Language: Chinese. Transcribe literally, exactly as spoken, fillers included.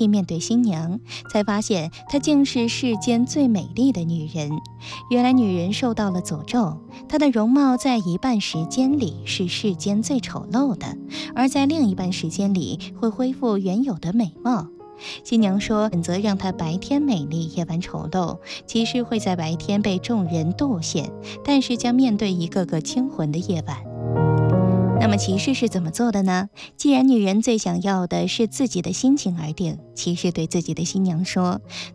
气面对新娘，才发现她竟是世间最美丽的女人。原来女人受到了诅咒，她的容貌在一半时间里是世间最丑陋的，而在另一半时间里会恢复原有的美貌。新娘说，选择让她白天美丽，夜晚丑陋，其实会在白天被众人妒羡，但是将面对一个个惊魂的夜晚。那么骑士是怎么做的呢？既然女人最想要的是自己的心情而定，骑士对自己的新娘说，